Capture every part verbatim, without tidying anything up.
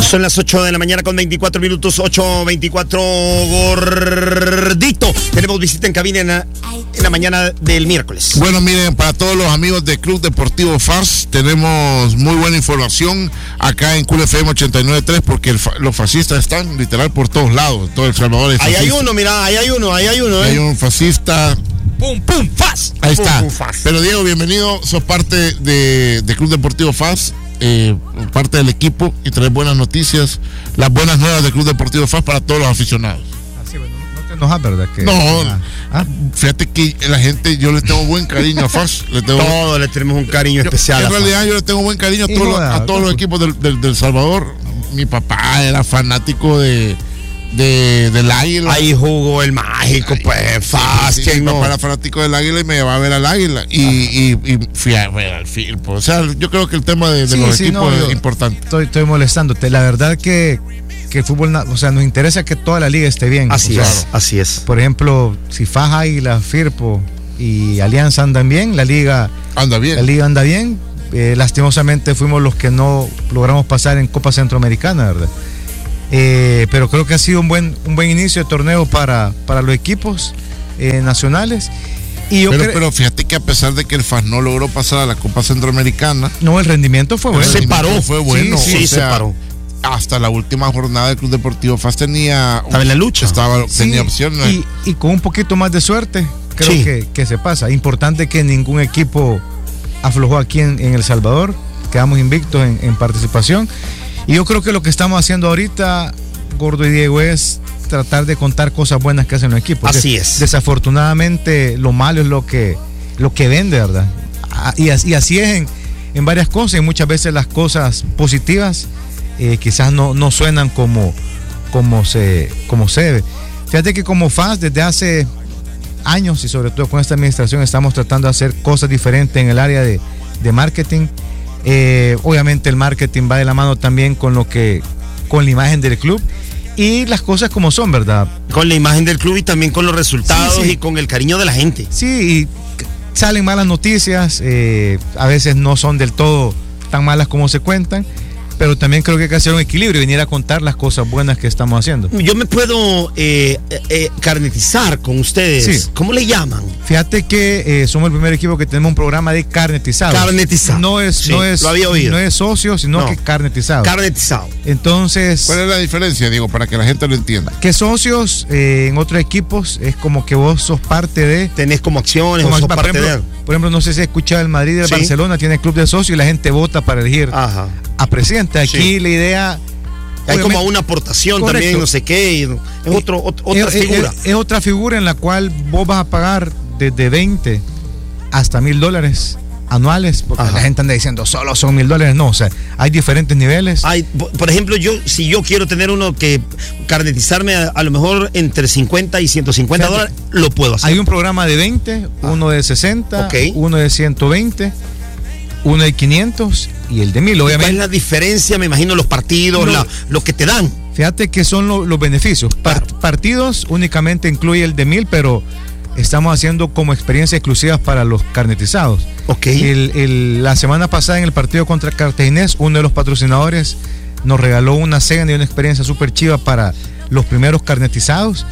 Son las ocho de la mañana con veinticuatro minutos, ocho veinticuatro, gordito. Tenemos visita en cabina en la, en la mañana del miércoles. Bueno, miren, para todos los amigos del Club Deportivo F A S, tenemos muy buena información acá en Cool F M ochenta y nueve punto tres, porque el, los fascistas están literal por todos lados, todo El Salvador es Ahí fascista. hay uno, mira, ahí hay uno, ahí hay uno, ¿eh? Hay un fascista. Pum, pum, F A S. Ahí pum, está. Pum, F A S. Pero Diego, bienvenido, sos parte de, de Club Deportivo F A S. Eh, parte del equipo y traer buenas noticias, las buenas nuevas del Club Deportivo F A S para todos los aficionados. Así, bueno, no te enojas, ¿verdad? Que, no, ah, ah, fíjate que la gente, yo le tengo buen cariño a F A S. Le tengo, todos le tenemos un cariño yo, especial. En realidad yo le tengo buen cariño a, todo, Hijo, a todos no, los equipos del, del, del Salvador. Mi papá era fanático de De, del Águila. Ahí jugó el mágico, pues, F A S. Sí, sí, ¿Quién mi no? papá era fanático del Águila y me llevaba a ver al Águila. Y, y, y fui a ver al Firpo. O sea, yo creo que el tema de, de sí, los sí, equipos no, es yo importante. Estoy, estoy molestándote. La verdad que, que el fútbol, o sea, nos interesa que toda la liga esté bien. Así o sea, es, así es. Por ejemplo, si F A S, Águila, Firpo y Alianza andan bien, la liga anda bien. La liga anda bien. Eh, lastimosamente fuimos los que no logramos pasar en Copa Centroamericana, ¿verdad? Eh, pero creo que ha sido un buen un buen inicio de torneo para, para los equipos eh, nacionales. Y yo pero, cre- pero fíjate que a pesar de que el F A S no logró pasar a la Copa Centroamericana, no, el rendimiento fue bueno. Se paró. fue bueno. Sí, sí, o se sea, paró. Hasta la última jornada del Club Deportivo F A S tenía Estaba en la lucha. Estaba, Sí, tenía opciones. y, y con un poquito más de suerte creo Sí. que, que se pasa. Importante que ningún equipo aflojó aquí en, en El Salvador. Quedamos invictos en, en participación. Y yo creo que lo que estamos haciendo ahorita, Gordo y Diego, es tratar de contar cosas buenas que hacen los equipos. Así Des- es. Desafortunadamente lo malo es lo que, lo que vende, ¿verdad? Ah, Y, as- y así es en, en varias cosas, y muchas veces las cosas positivas eh, quizás no, no suenan como, como, se, como se debe. Fíjate que como F A S desde hace años, y sobre todo con esta administración, estamos tratando de hacer cosas diferentes en el área de, de marketing. Eh, obviamente el marketing va de la mano también con lo que, con la imagen del club y las cosas como son, ¿verdad? Con la imagen del club y también con los resultados Sí, sí. y con el cariño de la gente. Sí, y salen malas noticias, eh, a veces no son del todo tan malas como se cuentan, pero también creo que hay que hacer un equilibrio y venir a contar las cosas buenas que estamos haciendo. Yo me puedo eh, eh, carnetizar con ustedes. Sí. ¿Cómo le llaman? Fíjate que eh, somos el primer equipo que tenemos un programa de carnetizados. Carnetizado. No es, Sí, no es, lo había oído. no es socio, sino No. que carnetizado. Carnetizado. Entonces, ¿Cuál es la diferencia, Diego, para que la gente lo entienda? que socios eh, en otros equipos es como que vos sos parte de. Tenés como acciones, como o sos por, parte ejemplo, de... por ejemplo, no sé si has escuchado el Madrid y el Sí. Barcelona tiene club de socios y la gente vota para elegir Ajá. a presidente. Aquí Sí. la idea. Hay como obviamente, una aportación correcto. también, no sé qué. y Es otro, ot- otra es, es- figura. Es, es otra figura en la cual vos vas a pagar desde veinte hasta mil dólares anuales, porque Ajá. la gente anda diciendo solo son mil dólares. No, o sea, hay diferentes niveles. Hay, por por ejemplo, yo si yo quiero tener uno que carnetizarme a, a lo mejor entre cincuenta y ciento cincuenta Fíjate, dólares, lo puedo hacer. Hay un programa de veinte, uno de sesenta, Ok. uno de ciento veinte, uno de quinientos y el de mil, ¿Cuál es obviamente. la diferencia? Me imagino los partidos, No. la- lo que te dan. Fíjate que son lo- los beneficios. Par- Claro. Partidos únicamente incluye el de mil, pero estamos haciendo como experiencias exclusivas para los carnetizados. Ok. El- el- la semana pasada en el partido contra Cartaginés, uno de los patrocinadores nos regaló una cena y una experiencia súper chiva para los primeros carnetizados.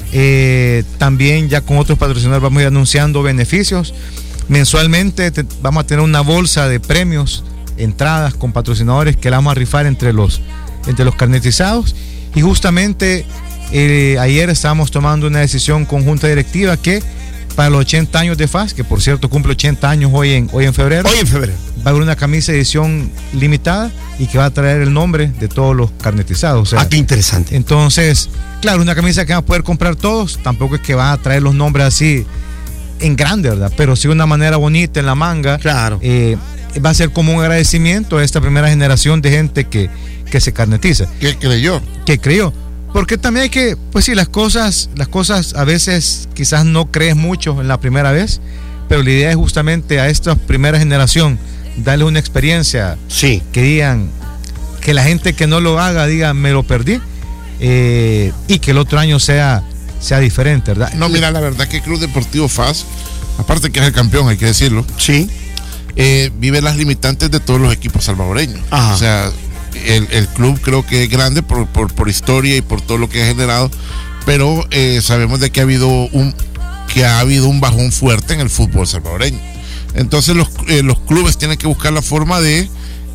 Eh, también ya con otros patrocinadores vamos a ir anunciando beneficios. Mensualmente te- vamos a tener una bolsa de premios, entradas con patrocinadores que la vamos a rifar entre los, entre los carnetizados. Y justamente eh, ayer estábamos tomando una decisión conjunta directiva que para los ochenta años de F A S, que por cierto cumple ochenta años hoy en, hoy en febrero, Hoy en febrero. va a haber una camisa de edición limitada y que va a traer el nombre de todos los carnetizados. O sea, Ah, qué interesante. entonces, claro, una camisa que van a poder comprar todos, tampoco es que van a traer los nombres así en grande, ¿verdad? Pero sí una manera bonita en la manga. Claro. Eh, va a ser como un agradecimiento a esta primera generación de gente que, que se carnetiza, ¿Qué creyó? que creyó. Porque también hay que, pues sí, las cosas, las cosas a veces quizás no crees mucho en la primera vez, pero la idea es justamente a esta primera generación darles una experiencia Sí. que digan, que la gente que no lo haga diga, me lo perdí, eh, y que el otro año sea, sea diferente, ¿verdad? No, mira, la verdad que el Club Deportivo F A S, aparte que es el campeón, hay que decirlo, Sí. eh, vive las limitantes de todos los equipos salvadoreños. Ajá. O sea, el, el club creo que es grande por, por, por historia y por todo lo que ha generado, pero eh, sabemos de que ha habido un que ha habido un bajón fuerte en el fútbol salvadoreño. Entonces los, eh, los clubes tienen que buscar la forma de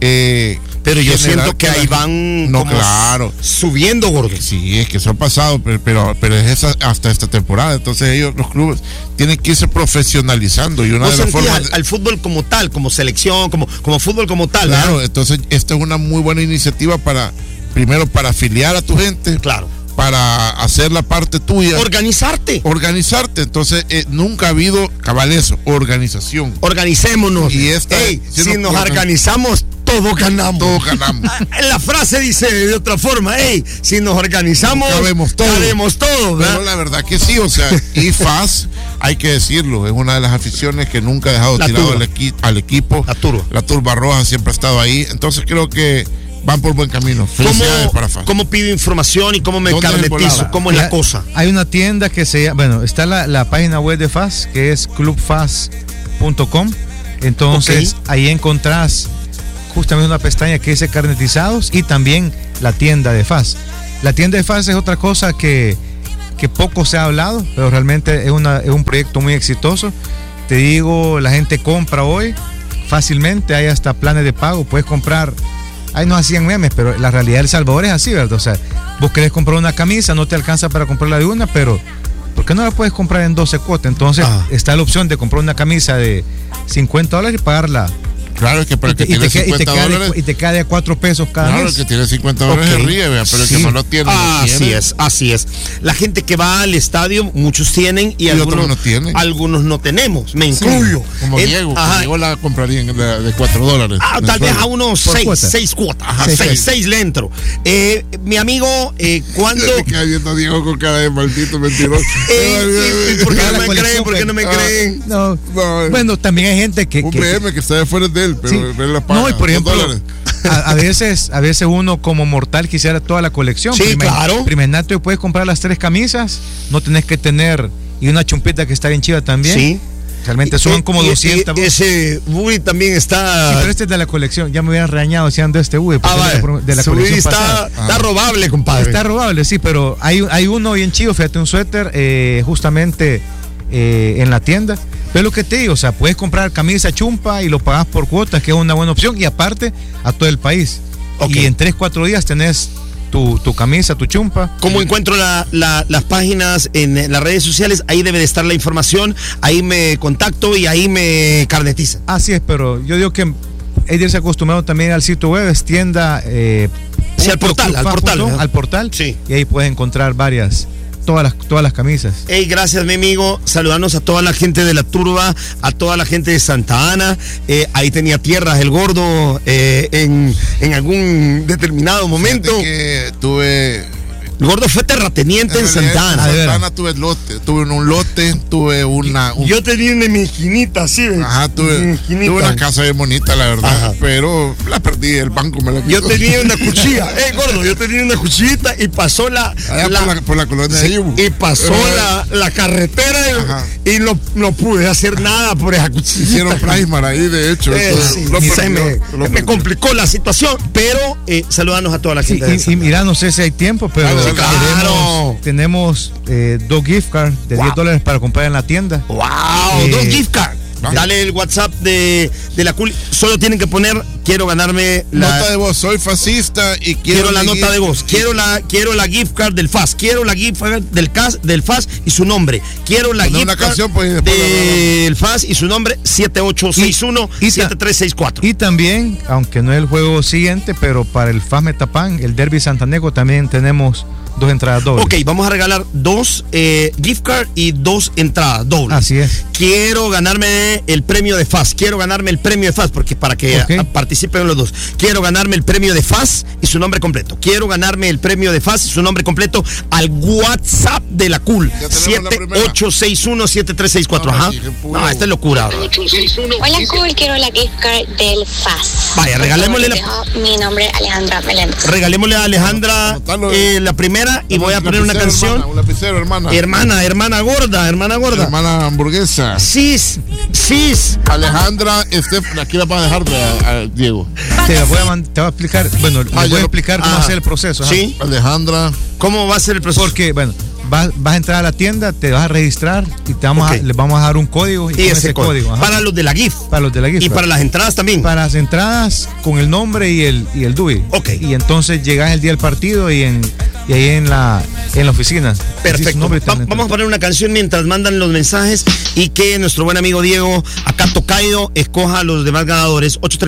eh, pero yo siento que ahí van no, como claro. subiendo, gordo. Sí, es que eso ha pasado, pero, pero, pero es esa, hasta esta temporada. Entonces ellos, los clubes, tienen que irse profesionalizando. Y una ¿No de las formas al, de... al fútbol como tal, como selección, como, como fútbol como tal? Claro, ¿verdad? entonces esta es una muy buena iniciativa para, primero, para afiliar a tu gente. Claro. Para hacer la parte tuya. Organizarte. Organizarte. Entonces, eh, nunca ha habido, cabal eso, organización. Organicémonos. Y esta, Ey, si, si nos organiz... organizamos, todos ganamos. Todos ganamos. La frase dice de otra forma, hey, si nos organizamos, cabemos todos. Cabemos todos, ¿verdad? Pero la verdad que sí, o sea, y F A S, hay que decirlo, es una de las aficiones que nunca ha dejado la tirado al, equi al equipo. La turba. La turba roja siempre ha estado ahí. Entonces creo que van por buen camino. Felicidades para F A S. ¿Cómo pido información y cómo me carnetizo? ¿Cómo es la cosa? Hay una tienda que se llama, bueno, está la, la página web de F A S, que es club f a s punto com. Entonces, okay, ahí encontrás justamente una pestaña que dice carnetizados y también la tienda de F A S. La tienda de F A S es otra cosa que, que poco se ha hablado, pero realmente es, una, es un proyecto muy exitoso. Te digo, la gente compra hoy fácilmente, hay hasta planes de pago, puedes comprar. Ahí nos hacían memes, pero la realidad de El Salvador es así, ¿verdad? O sea, vos querés comprar una camisa, no te alcanza para comprarla de una, pero ¿por qué no la puedes comprar en doce cuotas? Entonces, ah. está la opción de comprar una camisa de cincuenta dólares y pagarla. Claro, es que para el que y tiene te, cincuenta dólares. Y te cae a cuatro pesos cada claro, mes. Claro, el que tiene cincuenta dólares okay. se ríe, vea, pero sí. el que no lo tiene. Ah, no tiene. Así es, así es. La gente que va al estadio, muchos tienen y, y algunos, no tienen. algunos no tenemos. Me incluyo. Sí, como el, Diego, ajá. Diego la compraría de, de cuatro dólares. Ah, tal vez a unos seis, cuota. seis cuotas. Ajá, seis, seis, seis. seis le entro. Eh, mi amigo, eh, ¿cuándo? Me queda viendo a Diego con cara de maldito mentiroso. eh, ¿Por qué no me creen? ¿Por qué no me creen? No. no. Bueno, también hay gente que. Un que, B M que está de fuera de él, pero sí. él la paga. No, y por ejemplo, a, a veces a veces uno como mortal quisiera toda la colección. Sí, Primer, claro. Primer te puedes comprar las tres camisas, no tenés que tener, y una chumpita que está bien chida también. Sí. Realmente son como y, doscientas. Y, ese Bui también está. Sí, pero este es de la colección. Ya me hubieran regañado si ando este Bui. Ah, vale. de la, de la colección está, está robable, compadre. Está robable, sí, pero hay, hay uno bien chido, fíjate, un suéter, eh, justamente eh, en la tienda. Pero lo que te digo, o sea, puedes comprar camisa chumpa y lo pagas por cuotas, que es una buena opción, y aparte a todo el país. Okay. Y en tres, cuatro días tenés tu, tu camisa, tu chumpa. ¿Cómo encuentro la, la, las páginas en las redes sociales? Ahí debe de estar la información, ahí me contacto y ahí me carnetizan. Así es, pero yo digo que hay que irse acostumbrado también al sitio web, es tienda... Eh, sí, al portal, al portal. ¿no? Al portal, sí. Y ahí puedes encontrar varias... Todas las, todas las camisas. Hey, gracias, mi amigo. Saludarnos a toda la gente de la turba, a toda la gente de Santa Ana. Eh, ahí tenía tierras el gordo eh, en, en algún determinado momento. Fíjate que tuve. El gordo fue terrateniente en, en Santa Ana. En Santa Ana tuve lote, tuve un lote, tuve una. Un... Yo tenía una esquinita así. Ajá, tuve, tuve una casa bien bonita, la verdad. Ajá. Pero la perdí, el banco me la quitó. Yo tenía una cuchilla, eh, gordo, yo tenía una cuchillita y pasó la. Allá la por, la, por la colonia sí, de Ibu. Y pasó eh, la, la carretera y, y no, no pude hacer nada por esa cuchilla. Hicieron primar ahí, de hecho. Eh, eso, sí, lo se me, lo me complicó la situación, pero eh, saludarnos a toda la gente. Sí, y, y mira, no sé si hay tiempo, pero. Sí, claro. Tenemos eh, dos gift cards de wow. diez dólares para comprar en la tienda. ¡Wow! Eh, dos gift cards. ¿No? Dale el WhatsApp de, de la cool. Solo tienen que poner, quiero ganarme la nota de voz, soy fascista y quiero, quiero la nota de voz. Quiero la, quiero la gift card del F A S. Quiero la gift card del, del F A S y su nombre. Quiero la gift una card canción, pues, del F A S y su nombre, siete ocho seis uno, siete tres seis cuatro. Y también, aunque no es el juego siguiente, pero para el F A S Metapan, el Derby Santanego, también tenemos dos entradas dobles. Ok, vamos a regalar dos eh, gift card y dos entradas dobles. Así es. Quiero ganarme el premio de F A S. Quiero ganarme el premio de F A S porque para que okay. a, participen los dos. Quiero ganarme el premio de F A S y su nombre completo. Quiero ganarme el premio de F A S y su nombre completo al WhatsApp de la cool. siete ocho seis uno, siete tres seis cuatro. Ajá. No, esta es locura. Hola cool, quiero la gift card del F A S. Vaya, regalémosle la... Mi nombre es Alejandra Meléndez. Regalémosle a Alejandra eh, la primera y voy a poner una canción. Hermana, un lapicero, hermana. Hermana, hermana gorda, hermana gorda. Hermana hamburguesa. Cis, cis. Alejandra, Estef, aquí la vas a dejar. Diego. Te voy a, te voy a explicar, bueno, ah, les voy a explicar cómo ah, va a ser el proceso. Sí. Ajá. Alejandra. ¿Cómo va a ser el proceso? Porque, bueno, vas, vas a entrar a la tienda, te vas a registrar y te vamos okay. a, les vamos a dar un código. Y, y con ese, ese código. código para los de la GIF. Para los de la GIF. Y para, para las entradas también. Para las entradas con el nombre y el, y el D U I. Ok. Y entonces llegas el día del partido y en y ahí en la en la oficina. Perfecto. Va, vamos a poner una canción mientras mandan los mensajes y que nuestro buen amigo Diego, acá Tocaido, escoja a los demás ganadores. ocho